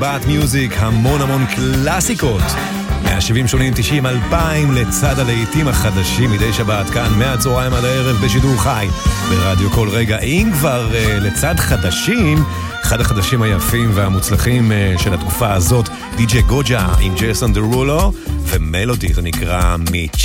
בת מיוזיק, המון קלאסיקות 170 שונים 90 2000 לצד הלהיטים החדשים מדי שבת כאן מהצהריים עד הערב בשידור חי ברדיו כל רגע. אם כבר לצד חדשים, אחד החדשים היפים והמוצלחים של התקופה הזאת, די.ג'יי גוג'ה עם ג'ייסון דרולו ומלודי, זה נקרא מיץ'.